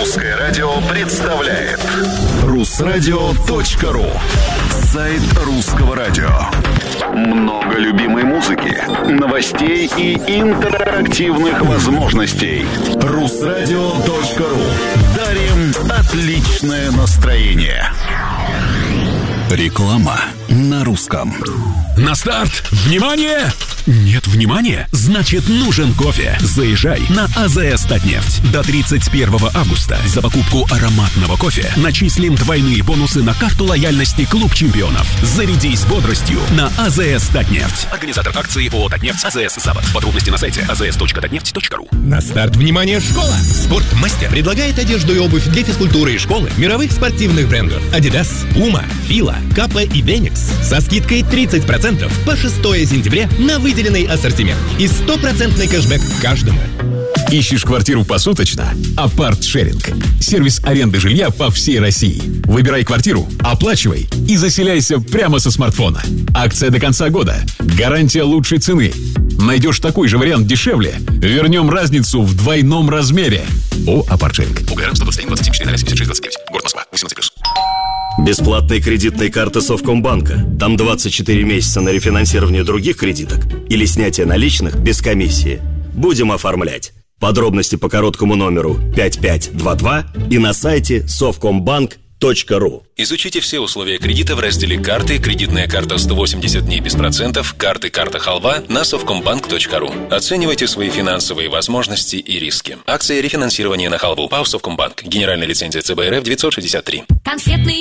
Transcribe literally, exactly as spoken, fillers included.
Русское радио представляет Русрадио точка ру. Сайт русского радио. Много любимой музыки, новостей и интерактивных возможностей. Русрадио точка ру. Дарим отличное настроение. Реклама на русском. На старт! Внимание! Нет внимания? Значит, нужен кофе. Заезжай на АЗС Татнефть. До тридцать первого августа за покупку ароматного кофе начислим двойные бонусы на карту лояльности Клуб чемпионов. Зарядись бодростью на АЗС Татнефть. Организатор акции ООО «Татнефть» АЗС «Запад». Подробности на сайте а зэ эс точка татнефть точка ру. На старт, внимание, школа! Спортмастер предлагает одежду и обувь для физкультуры и школы мировых спортивных брендов Adidas, Puma, Fila, Kappa и Denix со скидкой тридцать процентов по шестое сентября на выделенный ассортимент и стопроцентный кэшбэк каждому. Ищешь квартиру посуточно? Апарт-шеринг. Сервис аренды жилья по всей России. Выбирай квартиру, оплачивай и заселяйся прямо со смартфона. Акция до конца года. Гарантия лучшей цены. Найдешь такой же вариант дешевле, вернем разницу в двойном размере. О, Апарт-шеринг. УГР сто двадцать один двадцать семь четыре ноль семьдесят шесть двадцать девять. Город Москва. восемнадцать плюс. Бесплатные кредитные карты Совкомбанка. Там двадцать четыре месяца на рефинансирование других кредиток или снятие наличных без комиссии. Будем оформлять. Подробности по короткому номеру пять пять два два и на сайте совкомбанк точка ру. Изучите все условия кредита в разделе «Карты», «Кредитная карта сто восемьдесят дней без процентов», «Карты», «Карта Халва» на совкомбанк точка ру. Оценивайте свои финансовые возможности и риски. Акция рефинансирования на халву. ПАО «Совкомбанк». Генеральная лицензия ЦБ РФ девятьсот шестьдесят три. Конфетный